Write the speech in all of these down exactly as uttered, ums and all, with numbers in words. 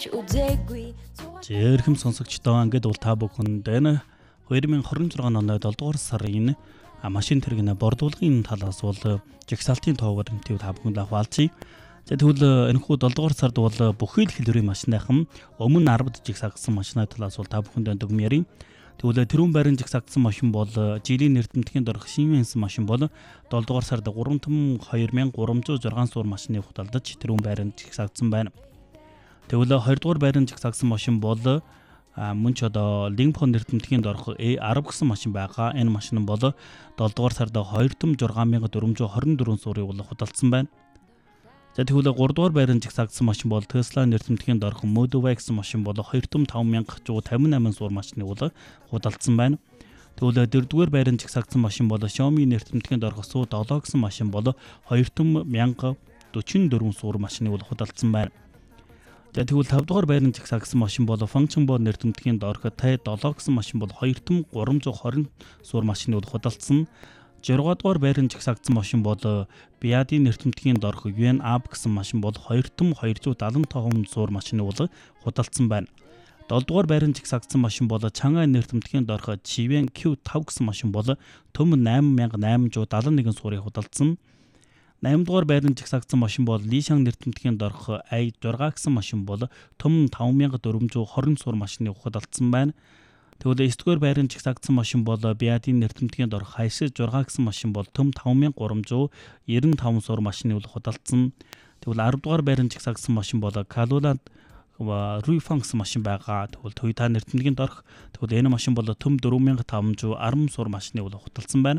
Жирхэм сонсогчдоо ингээд бол та бүхэнд энэ две тысячи двадцать шесть оны долоо дугаар сарын машин тэрэгний бордуулгын талаас бол жигсаалтын тоогоор тв та бүхэнд хаваалцъя. За тэгвэл энэ хүү долоо дугаар сард бол бүхий л хэлбэрийн машиныхан өмнө арвад жигсаагдсан машины талаас бол та бүхэнд дүгм ярив. Тэгвэл тэрүүн байрын жигсаагдсан машин бол жилийн эрдэмтдийн дорх Siemens машин бол долоо дугаар сард гурван том two thousand three hundred six суур машины худалдаж тэрүүн байранд жигсаагдсан байна. Тэгвэл хоёр дугаар байранд жигсаагдсан машин бол мөн ч одоо Lincoln эрдэмтдийн дорх E ten гэсэн машин байгаа. Энэ машин бол долоо дугаар сард two том six thousand four hundred twenty-four суурийг бол худалдсан байна. За тэгвэл гурав дугаар байранд жигсаагдсан машин бол Tesla эрдэмтдийн дорх Model Y гэсэн машин бол two том five thousand one hundred fifty-eight суур машиныг бол худалдсан байна. Тэгвэл дөрөвдүгээр байранд жигсаагдсан машин бол Xiaomi эрдэмтдийн дорх Su seven гэсэн машин бол two том one thousand forty-four суур машиныг бол худалдсан байна. За тэгвэл five дугаар байранд жигсаагдсан машин бол Function Ball эрдэмтдийн дорх T seven гэсэн машин бол two том three twenty суур машиныг бол худалдсан. six дугаар байранд жигсаагдсан машин бол Biadi эрдэмтдийн дорх Yuan Ab гэсэн машин бол two том two seventy-five суур машиныг бол худалдсан байна. seven дугаар байранд жигсаагдсан машин бол Chang'an эрдэмтдийн дорх Chiwen Q five гэсэн машин бол том eight thousand eight hundred seventy-one суурийг худалдсан. eight дугаар байранд жигсаагдсан машин бол Lishan эрдэмтдийн дорх i six гэсэн машин бол том five thousand four hundred twenty суур машиныг худалдсан байна. Тэгвэл nine дугаар байранд жигсаагдсан машин бол Biadi эрдэмтдийн дорх Hi six гэсэн машин бол том five thousand three hundred ninety-five суур машиныг худалдсан. Тэгвэл ten дугаар байранд жигсаагдсан машин бол Calula Ruifan гэсэн машин байгаа. Тэгвэл Toyota эрдэмтдийн дорх тэгвэл энэ машин бол том four thousand five hundred ten суур машиныг худалдсан байна.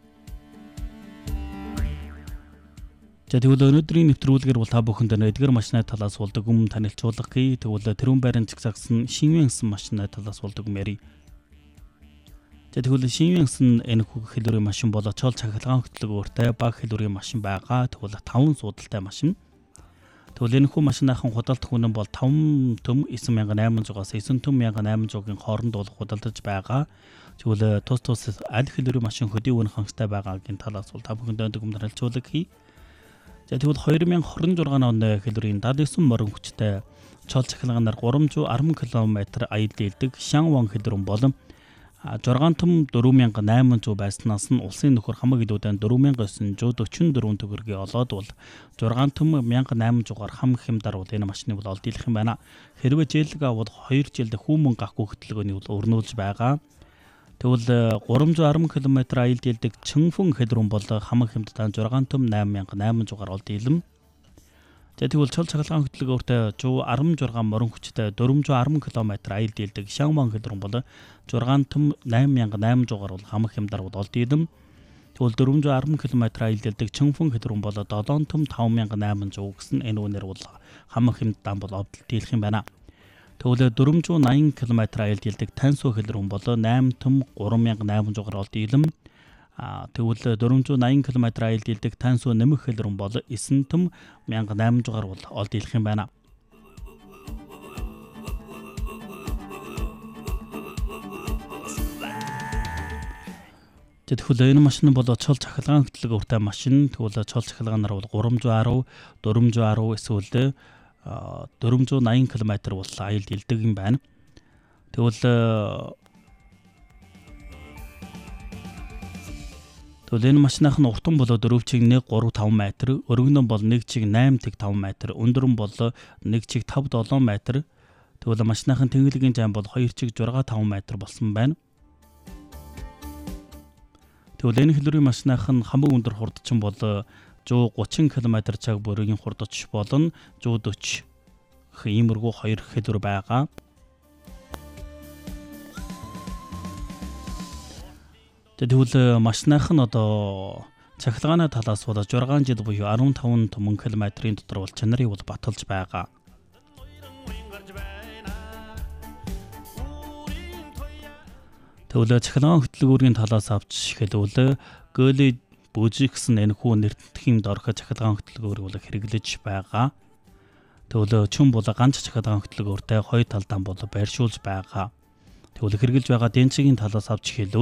За тэгвэл өнөөдрийн нэвтрүүлгээр бол та бүхэнд эдгээр машины талаас болдог юм танилцуулгая. Тэгвэл тэрүүн байранд жигсаагдсан Siemens машины талаас болдог юм ярив. За тэгвэл Siemens энэ хэлбэрийн машин бол чол цахилгаан хөтөлбөртэй бага хэлбэрийн машин байгаа. Тэгвэл five суудалтай машин. Тэгвэл энэ хүү машиныхан худалдах үнэн бол five том nine thousand eight hundred-аас nine том eight thousand eight hundred-ийн хооронд бол худалдаж байгаа. Тэгвэл тус тус аль хэлбэрийн машин хөдийн үнэ хангалттай байгаагийн талаас бол та бүхэнд дүгнэлт танилцуулгая. За тэгвэл twenty twenty-six оны хэлбэрийн seventy-nine морин хүчтэй чол цахилгаанаар three hundred ten км аяд дийлдэг Xiangwang хэлбэрэн бол six том four thousand eight hundred байснаас нь улсын нөхөр хамаг илүүдэн four thousand nine hundred forty-four төгрөгийг олоод бол six том one thousand eight hundred-аар хам хэмдар бол энэ машиныг бол олд дийлэх юм байна. Хэрвээ жийлэг авал two жилд хүмүүн гахгүй хөтөлбөрийг бол өрнүүлж байгаа. Тэгвэл three hundred ten км аял дийлдэг Chengfeng хэлбэрэн бол хамаг хэмтдээ six том eight thousand eight hundred-аар олд дийлэм. За тэгвэл чол цахилгаан хөтөлбөртэй one hundred sixteen морин хүчтэй four hundred ten км аял дийлдэг Xiangwang хэлбэрэн бол six том eight thousand eight hundred-аар бол хамаг хэмдар бол олд дийлэм. Тэгвэл four hundred ten км аял дийлдэг Chengfeng хэлбэрэн бол seven том five thousand eight hundred гэсэн энэ үнээр бол хамаг хэмтдээ бол олд дийлэх юм байна. Тэгвэл four hundred ninety км аял дийлдэг Tansu хэлбэрэн бол eight том three thousand eight hundred-аар олд дийлэм. А тэгвэл four hundred ninety км аял дийлдэг Tansu нэмэх хэлбэрэн бол nine том eight thousand eight hundred-аар бол олд дийлэх юм байна. Тэгвэл энэ машин бол чол цахилгаан хөтөлбөртэй машин. Тэгвэл чол цахилгаанаар бол three ten, four ten эсвэл four ninety км бол аял дийлдэг юм байна. Тэгвэл Тэгвэл энэ машиных нь уртан бол four чиг one three five метр, өргөнөн бол one чиг eight five метр, өндөр нь бол one чиг five seven метр. Тэгвэл машиныхын тэнхлэгийн зам бол two чиг six five метр болсон байна. Тэгвэл энэ хэлбэрийн машиных нь хамаг өндөр хурдчин бол one thirty км цаг бүрийн хурдч болон one forty иймэрхүү хоёр хэлбэр байгаа. Тэгвэл машиных нь одоо цахилгааны талаас бол six жил буюу fifteen том км-ийн дотор бол чанарыг бол баталж байгаа. Тэгвэл цахилгаан хөтөлбөрийн талаас авч хэлбэл Geely Bougie гэсэн энэ хүү нэртэхийн дорх цахилгаан хөтөлбөрийг бол хэрэглэж байгаа. Тэгвэл чүн бол ганц цахилгаан хөтөлбөртэй хоёр талдаа бол байршуулж байгаа. Тэгвэл хэрэглэж байгаа денцгийн талаас авч хэлв